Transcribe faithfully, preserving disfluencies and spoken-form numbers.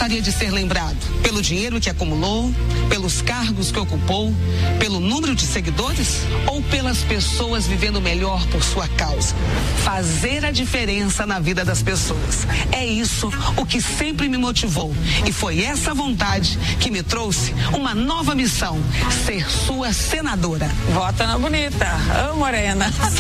gostaria de ser lembrado? Pelo dinheiro que acumulou? Pelos cargos que ocupou? Pelo número de seguidores? Ou pelas pessoas vivendo melhor por sua causa? Fazer a diferença na vida das pessoas. É isso o que sempre me motivou. E foi essa vontade que me trouxe uma nova missão: ser sua senadora. Vota na bonita. Ô, Morena.